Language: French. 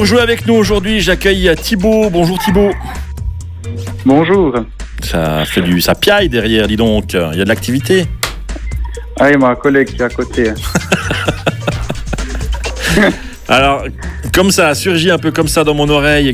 jouer avec nous aujourd'hui, j'accueille Thibaut. Bonjour Thibaut. Bonjour. Ça fait ça piaille derrière, dis donc. Il y a de l'activité. Ah, il y a ma collègue qui est à côté. Alors, comme ça a surgi un peu comme ça dans mon oreille.